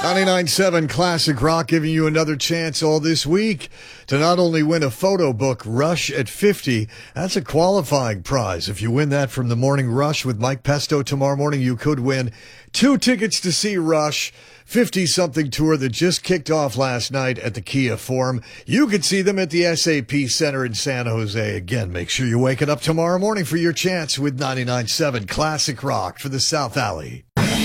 99.7 Classic Rock giving you another chance all this week to not only win a photo book, Rush at 50, that's a qualifying prize. If you win that from the Morning Rush with Mike Pesto tomorrow morning, you could win 2 tickets to see Rush, 50-something tour that just kicked off last night at the Kia Forum. You could see them at the SAP Center in San Jose. Again, make sure you wake it up tomorrow morning for your chance with 99.7 Classic Rock for the South Alley.